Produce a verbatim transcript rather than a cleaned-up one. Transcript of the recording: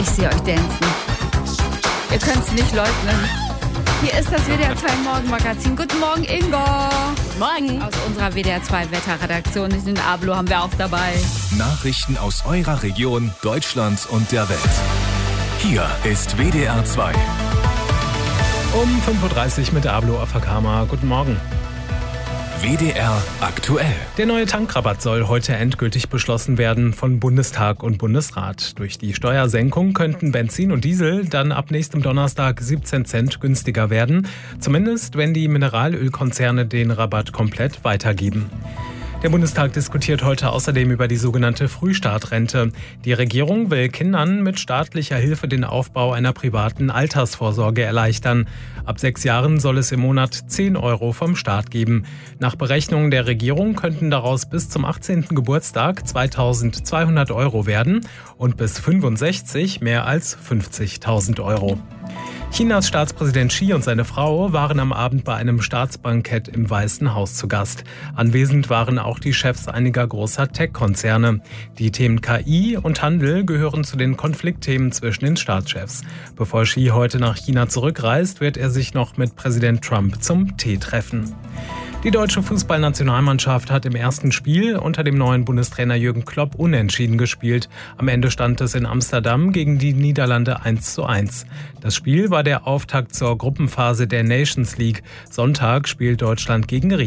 Ich sehe euch dancen. Ihr könnt es nicht leugnen. Hier ist das W D R zwei Morgenmagazin. Guten Morgen, Ingo. Guten Morgen. Aus unserer W D R zwei Wetterredaktion. Den Ablo haben wir auch dabei. Nachrichten aus eurer Region, Deutschland und der Welt. Hier ist W D R zwei. Um fünf Uhr dreißig mit Ablo Afakama. Guten Morgen. W D R aktuell. Der neue Tankrabatt soll heute endgültig beschlossen werden von Bundestag und Bundesrat. Durch die Steuersenkung könnten Benzin und Diesel dann ab nächstem Donnerstag siebzehn Cent günstiger werden. Zumindest, wenn die Mineralölkonzerne den Rabatt komplett weitergeben. Der Bundestag diskutiert heute außerdem über die sogenannte Frühstartrente. Die Regierung will Kindern mit staatlicher Hilfe den Aufbau einer privaten Altersvorsorge erleichtern. Ab sechs Jahren soll es im Monat zehn Euro vom Staat geben. Nach Berechnungen der Regierung könnten daraus bis zum achtzehnten Geburtstag zweitausendzweihundert Euro werden und bis fünfundsechzig mehr als fünfzigtausend Euro. Chinas Staatspräsident Xi und seine Frau waren am Abend bei einem Staatsbankett im Weißen Haus zu Gast. Anwesend waren auch die Chefs einiger großer Tech-Konzerne. Die Themen K I und Handel gehören zu den Konfliktthemen zwischen den Staatschefs. Bevor Xi heute nach China zurückreist, wird er sich noch mit Präsident Trump zum Tee treffen. Die deutsche Fußballnationalmannschaft hat im ersten Spiel unter dem neuen Bundestrainer Jürgen Klopp unentschieden gespielt. Am Ende stand es in Amsterdam gegen die Niederlande eins zu eins. Das Spiel war der Auftakt zur Gruppenphase der Nations League. Sonntag spielt Deutschland gegen